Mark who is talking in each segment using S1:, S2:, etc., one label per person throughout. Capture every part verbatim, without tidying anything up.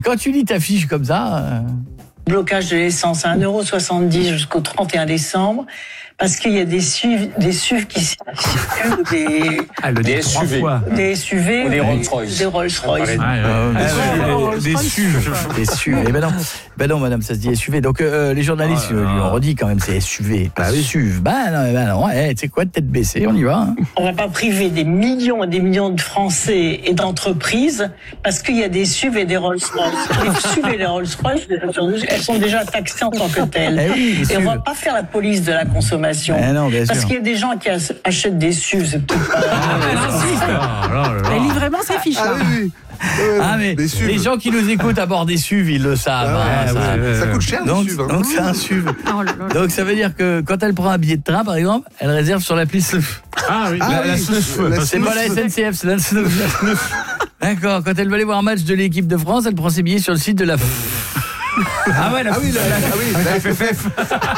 S1: Quand tu lis ta fiche comme ça... Euh...
S2: Blocage de l'essence à un euro soixante-dix jusqu'au trente et un décembre, parce qu'il y a des S U V, des S U V qui circulent, des,
S3: ah, le des S U V,
S2: des S U V,
S3: ou des Rolls-Royce,
S2: des Rolls-Royce,
S1: des S U V, des S U V. Eh ben non, ben non, madame, ça se dit S U V. Donc euh, les journalistes oh, lui ont redit quand même, c'est S U V, pas S U V. Ben non, ben non, ouais, tu sais quoi, tête baissée, on y va. Hein.
S2: On va pas priver des millions et des millions de Français et d'entreprises parce qu'il y a des S U V et des Rolls-Royce. Les S U V et les Rolls-Royce, elles sont déjà taxées en tant que telles.
S1: Eh oui,
S2: et on va pas faire la police de la consommation.
S1: Eh non, bien
S2: parce
S1: sûr.
S2: qu'il y a des gens qui achètent des S U V, c'est peut-être pas...
S4: Ah, elle lit vraiment ses fiches.
S5: Ah, oui, oui. Euh,
S1: ah mais les gens qui nous écoutent à bord des S U V, ils le savent.
S5: Ah,
S1: hein,
S5: ouais,
S1: ça,
S5: ouais, ça coûte cher,
S1: donc,
S5: les S U V. Hein.
S1: Donc c'est un S U V. Oh, là, là. Donc ça veut dire que quand elle prend un billet de train, par exemple, elle réserve sur l'appli S N F.
S3: Ah oui,
S5: ah,
S3: la,
S5: oui.
S3: la S N F.
S1: C'est pas la S N C F, c'est la S N F. D'accord, quand elle veut aller voir un match de l'équipe de France, elle prend ses billets sur le site de la...
S5: Ah ouais, la, ah oui, la, la, ah oui, la F F F.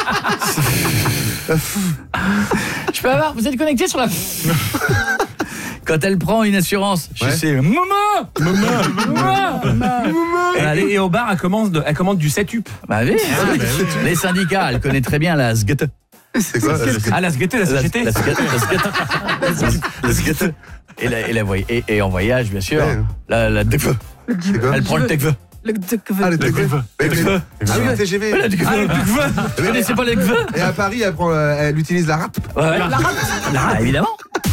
S1: Je peux avoir, vous êtes connecté sur la... Quand elle prend une assurance, je
S3: ouais.
S1: sais, maman, maman, maman,
S3: maman. Et, et au bar, elle commande, elle commande du setup.
S1: Bah oui, ah, bah oui. Les syndicats, elle connaît très bien la S G T.
S5: C'est quoi la S G T?
S3: Ah, la S G T, la C G T.
S1: La S G T, la S G T. La S G T. Et, la, et, la, et, et en voyage, bien sûr, ouais. la, la D F E. Elle prend le T G V.
S4: Le T G V.
S5: Ah, le T G V. Ah oui, le T G V.
S1: Ah, le T G V. Vous connaissez pas le T G V?
S5: Et à Paris, elle, prend, elle utilise la rap.
S1: Ouais. La rap. La rap, évidemment.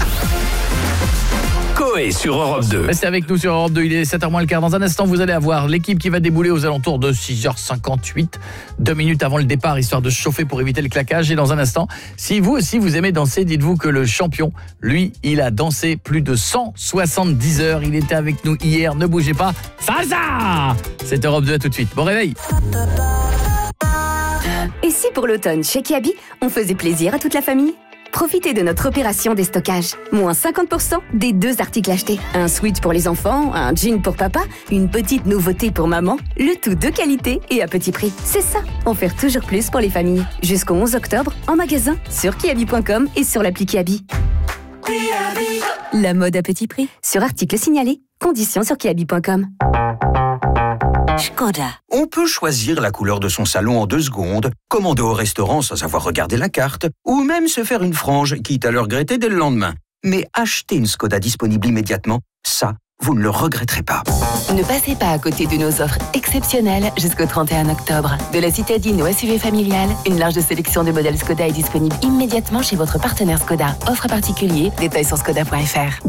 S6: Coé sur Europe deux.
S1: Restez avec nous sur Europe deux, il est sept heures moins le quart. Dans un instant, vous allez avoir l'équipe qui va débouler aux alentours de six heures cinquante-huit, deux minutes avant le départ, histoire de se chauffer pour éviter le claquage. Et dans un instant, si vous aussi vous aimez danser, dites-vous que le champion, lui, il a dansé plus de cent soixante-dix heures. Il était avec nous hier, ne bougez pas. Salsa! C'est Europe deux, à tout de suite. Bon réveil.
S7: Et si pour l'automne, chez Kiabi, on faisait plaisir à toute la famille ? Profitez de notre opération déstockage. Moins cinquante pour cent des deux articles achetés. Un sweat pour les enfants, un jean pour papa, une petite nouveauté pour maman. Le tout de qualité et à petit prix. C'est ça, en faire toujours plus pour les familles. Jusqu'au onze octobre, en magasin, sur kiabi point com et sur l'appli Kiabi. La mode à petit prix. Sur article signalé. Conditions sur kiabi point com.
S8: Skoda. On peut choisir la couleur de son salon en deux secondes, commander au restaurant sans avoir regardé la carte, ou même se faire une frange, quitte à le regretter dès le lendemain. Mais acheter une Skoda disponible immédiatement, ça, vous ne le regretterez pas.
S9: Ne passez pas à côté de nos offres exceptionnelles jusqu'au trente et un octobre. De la citadine au S U V familial, une large sélection de modèles Skoda est disponible immédiatement chez votre partenaire Skoda. Offre particulier, détails sur skoda point f r.